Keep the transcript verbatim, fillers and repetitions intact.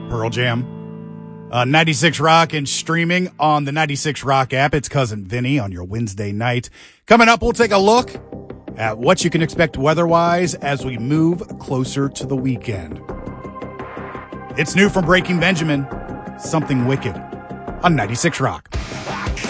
Pearl Jam. Uh, ninety-six Rock and streaming on the ninety-six Rock app. It's Cousin Vinny on your Wednesday night. Coming up, we'll take a look at what you can expect weather-wise as we move closer to the weekend. It's new from Breaking Benjamin, Something Wicked on ninety-six Rock.